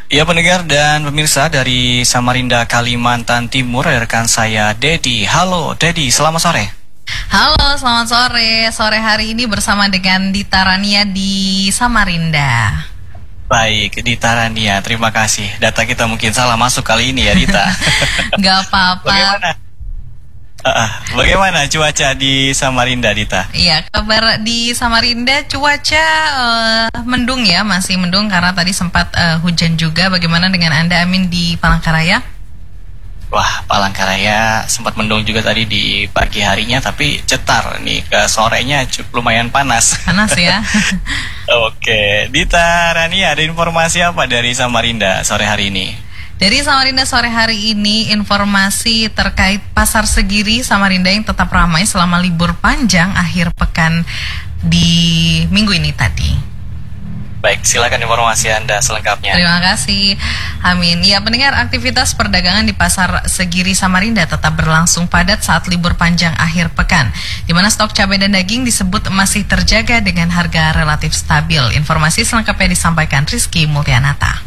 Ya pendengar dan pemirsa dari Samarinda, Kalimantan Timur, rekan saya Dedi. Halo Dedi, selamat sore. Halo, selamat sore. Sore hari ini bersama dengan Dita Rania di Samarinda. Baik, Dita Rania, terima kasih. Data kita mungkin salah masuk kali ini ya, Dita. Gak apa-apa. Bagaimana cuaca di Samarinda, Dita? Iya, kabar di Samarinda cuaca mendung ya, masih mendung karena tadi sempat hujan juga. Bagaimana dengan Anda, Amin, di Palangkaraya? Wah, Palangkaraya sempat mendung juga tadi di pagi harinya, tapi cetar nih ke sorenya lumayan panas. Panas ya. Oke, Dita Rania, ada informasi apa dari Samarinda sore hari ini? Dari Samarinda sore hari ini, informasi terkait Pasar Segiri Samarinda yang tetap ramai selama libur panjang akhir pekan di minggu ini tadi. Baik, silakan informasi Anda selengkapnya. Terima kasih, Amin. Ya, pendengar, aktivitas perdagangan di Pasar Segiri Samarinda tetap berlangsung padat saat libur panjang akhir pekan, di mana stok cabai dan daging disebut masih terjaga dengan harga relatif stabil. Informasi selengkapnya disampaikan Rizky Multianata.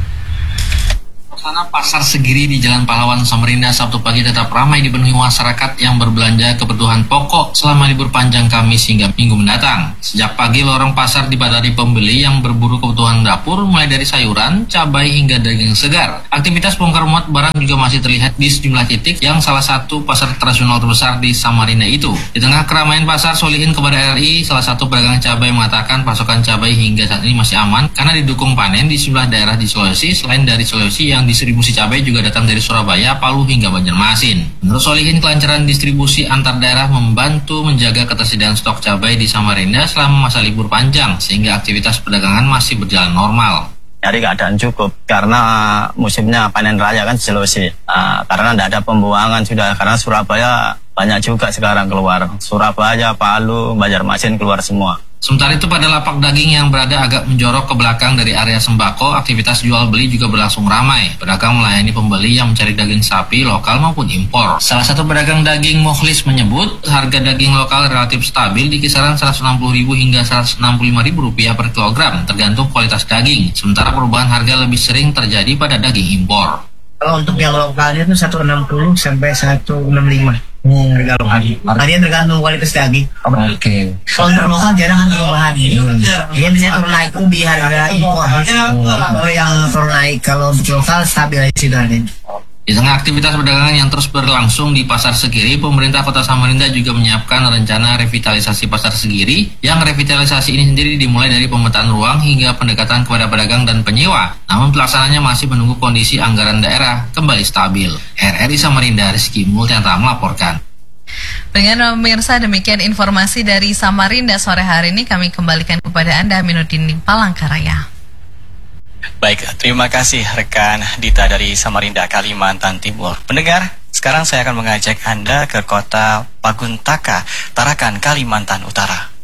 Suasana Pasar Segiri di Jalan Pahlawan Samarinda Sabtu pagi tetap ramai dipenuhi masyarakat yang berbelanja kebutuhan pokok selama libur panjang Kamis hingga Minggu mendatang. Sejak pagi lorong pasar dipadati pembeli yang berburu kebutuhan dapur mulai dari sayuran, cabai hingga daging segar. Aktivitas bongkar muat barang juga masih terlihat di sejumlah titik yang salah satu pasar tradisional terbesar di Samarinda itu. Di tengah keramaian pasar, Solihin kepada RI, salah satu pedagang cabai mengatakan pasokan cabai hingga saat ini masih aman karena didukung panen di sejumlah daerah di Sulawesi. Selain dari Sulawesi, yang distribusi cabai juga datang dari Surabaya, Palu hingga Banjarmasin. Menurut Solihin, kelancaran distribusi antar daerah membantu menjaga ketersediaan stok cabai di Samarinda selama masa libur panjang, sehingga aktivitas perdagangan masih berjalan normal. Nyari keadaan cukup karena musimnya panen raya kan di Sulawesi. Karena tidak ada pembuangan sudah, karena Surabaya banyak juga sekarang keluar. Surabaya, Palu, Banjarmasin keluar semua. Sementara itu pada lapak daging yang berada agak menjorok ke belakang dari area sembako, aktivitas jual beli juga berlangsung ramai. Pedagang melayani pembeli yang mencari daging sapi lokal maupun impor. Salah satu pedagang daging Mukhlis menyebut harga daging lokal relatif stabil di kisaran Rp160.000 hingga Rp165.000 per kilogram, tergantung kualitas daging. Sementara perubahan harga lebih sering terjadi pada daging impor. Kalau untuk yang lokalnya itu 160 sampai 165. Harga lokal. Makanya tergantung kualitas daging. Oke. Kalau untuk lokal jarang ada perubahan. Dia bisa turun naik pun di harga impor. Kalau yang turun naik, kalau untuk lokal stabil aja sih tadi. Di tengah aktivitas perdagangan yang terus berlangsung di Pasar Segiri, pemerintah Kota Samarinda juga menyiapkan rencana revitalisasi Pasar Segiri, yang revitalisasi ini sendiri dimulai dari pemetaan ruang hingga pendekatan kepada pedagang dan penyewa. Namun pelaksananya masih menunggu kondisi anggaran daerah kembali stabil. RRI Samarinda, Rizky Multianata melaporkan. Dengan pemirsa, demikian informasi dari Samarinda sore hari ini. Kami kembalikan kepada Anda, Aminuddin di Palangkaraya. Baik, terima kasih rekan Dita dari Samarinda, Kalimantan Timur. Pendengar, sekarang saya akan mengajak Anda ke kota Paguntaka, Tarakan, Kalimantan Utara.